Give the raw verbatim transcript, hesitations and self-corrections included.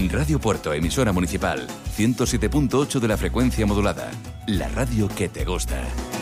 Radio Puerto, emisora municipal, ciento siete punto ocho de la frecuencia modulada. La radio que te gusta.